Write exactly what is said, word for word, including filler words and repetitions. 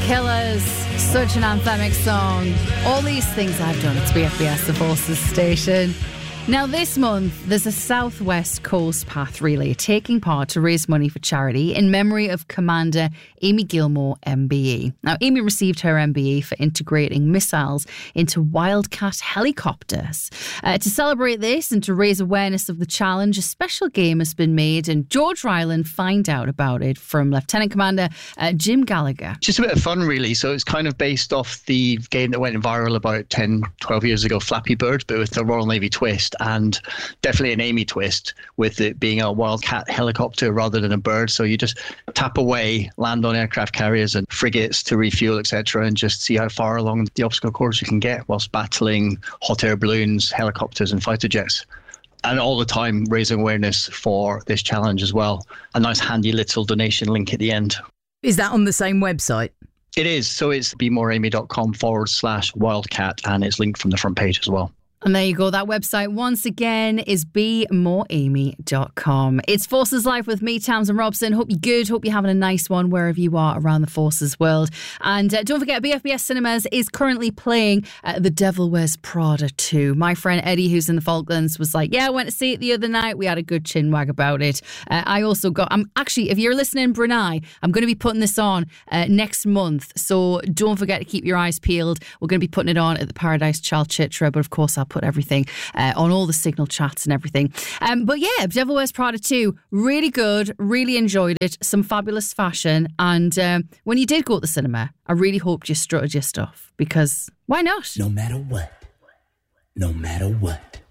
Killers, such an anthemic song. All these things I've done. It's B F B S, the Forces station. Now, this month, there's a Southwest Coast Path relay taking part to raise money for charity in memory of Commander Amy Gilmore, M B E. Now, Amy received her M B E for integrating missiles into Wildcat helicopters. Uh, to celebrate this and to raise awareness of the challenge, a special game has been made, and George Ryland find out about it from Lieutenant Commander uh, Jim Gallagher. Just a bit of fun, really. So it's kind of based off the game that went viral about ten, twelve years ago, Flappy Bird, but with the Royal Navy twist. And definitely an Amy twist with it being a Wildcat helicopter rather than a bird. So you just tap away, land on aircraft carriers and frigates to refuel, et cetera, and just see how far along the obstacle course you can get whilst battling hot air balloons, helicopters and fighter jets. And all the time raising awareness for this challenge as well. A nice handy little donation link at the end. Is that on the same website? It is. So it's bemoreamy.com forward slash wildcat, and it's linked from the front page as well. And there you go. That website, once again, is be more amy dot com. It's Forces Life with me, Tamsin Robson. Hope you're good. Hope you're having a nice one wherever you are around the Forces world. And uh, don't forget, B F B S Cinemas is currently playing uh, The Devil Wears Prada two. My friend Eddie, who's in the Falklands, was like, yeah, I went to see it the other night. We had a good chinwag about it. Uh, I also got, I'm actually, if you're listening, Brunei, I'm going to be putting this on uh, next month. So don't forget to keep your eyes peeled. We're going to be putting it on at the Paradise Chalchitra, but of course I'll put everything uh, on all the Signal chats and everything. Um, but yeah, Devil Wears Prada two, really good, really enjoyed it, some fabulous fashion. And um, when you did go to the cinema, I really hoped you strutted your stuff, because why not? No matter what, no matter what.